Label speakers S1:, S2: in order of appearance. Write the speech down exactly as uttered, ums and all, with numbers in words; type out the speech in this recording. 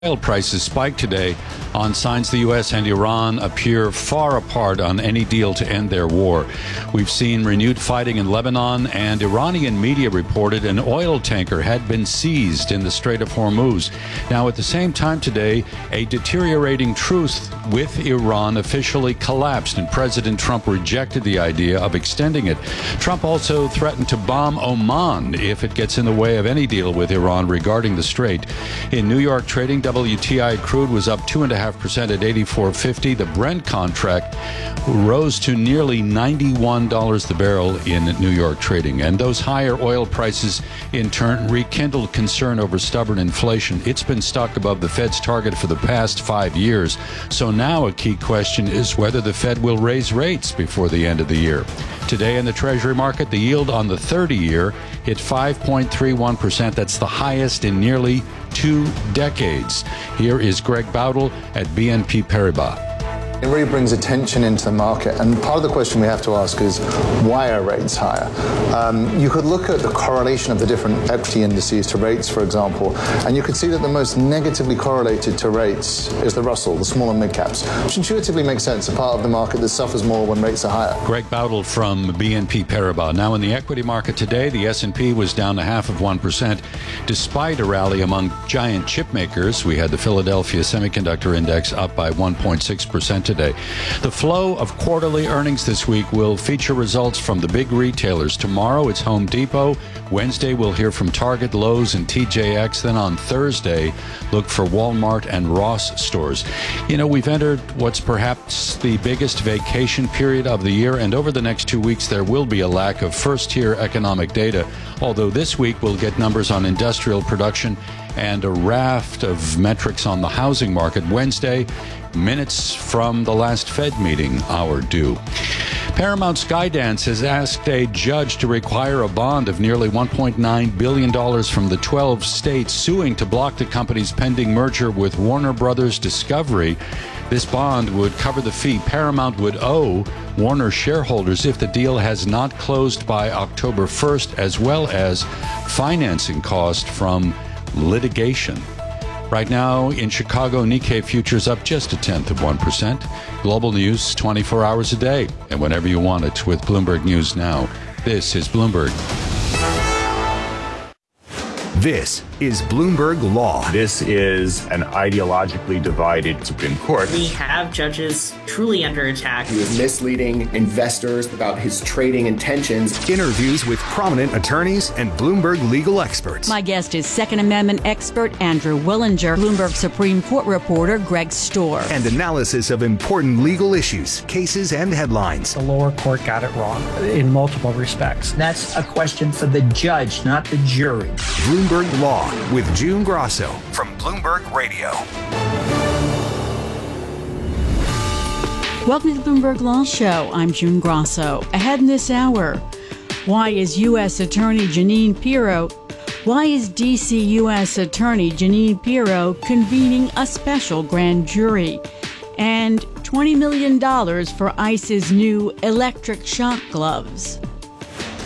S1: Oil prices spiked today on signs the U S and Iran appear far apart on any deal to end their war. We've seen renewed fighting in Lebanon, and Iranian media reported an oil tanker had been seized in the Strait of Hormuz. Now, at the same time today, a deteriorating truce with Iran officially collapsed, and President Trump rejected the idea of extending it. Trump also threatened to bomb Oman if it gets in the way of any deal with Iran regarding the strait. In New York, trading W T I crude was up two point five percent at eighty-four fifty. The Brent contract rose to nearly ninety-one dollars the barrel in New York trading. And those higher oil prices, in turn, rekindled concern over stubborn inflation. It's been stuck above the Fed's target for the past five years. So now a key question is whether the Fed will raise rates before the end of the year. Today in the Treasury market, the yield on the thirty-year hit five point three one percent. That's the highest in nearly two decades. Here is Greg Bowdle at B N P Paribas.
S2: It really brings attention into the market, and part of the question we have to ask is, why are rates higher? Um, you could look at the correlation of the different equity indices to rates, for example, and you could see that the most negatively correlated to rates is the Russell, the small and mid caps, which intuitively makes sense, a part of the market that suffers more when rates are higher.
S1: Greg Bowdle from B N P Paribas. Now in the equity market today, the S and P was down a half of one percent, despite a rally among giant chip makers. We had the Philadelphia Semiconductor Index up by one point six percent today. The flow of quarterly earnings this week will feature results from the big retailers. Tomorrow it's Home Depot. Wednesday we'll hear from Target, Lowe's, and T J X. Then on Thursday, look for Walmart and Ross stores. You know, we've entered what's perhaps the biggest vacation period of the year, and over the next two weeks there will be a lack of first-tier economic data, although this week we'll get numbers on industrial production and a raft of metrics on the housing market. Wednesday, minutes from the last Fed meeting, our due. Paramount Skydance has asked a judge to require a bond of nearly one point nine billion dollars from the twelve states suing to block the company's pending merger with Warner Brothers Discovery. This bond would cover the fee Paramount would owe Warner shareholders if the deal has not closed by October first, as well as financing cost from litigation. Right now in Chicago, Nikkei futures up just a tenth of one percent. Global news twenty-four hours a day, and whenever you want it with Bloomberg News Now. This is Bloomberg.
S3: This is Bloomberg Law.
S4: This is an ideologically divided Supreme Court.
S5: We have judges truly under attack.
S6: He was misleading investors about his trading intentions.
S3: Interviews with prominent attorneys and Bloomberg legal experts.
S7: My guest is Second Amendment expert Andrew Willinger, Bloomberg Supreme Court reporter Greg Storr.
S3: And analysis of important legal issues, cases, and headlines.
S8: The lower court got it wrong in multiple respects.
S9: That's a question for the judge, not the jury.
S3: Bloomberg Law with June Grosso from Bloomberg Radio.
S7: Welcome to the Bloomberg Law Show. I'm June Grosso. Ahead in this hour, why is U S Attorney Jeanine Pirro, why is D C U S Attorney Jeanine Pirro convening a special grand jury? And twenty million dollars for ICE's new electric shock gloves.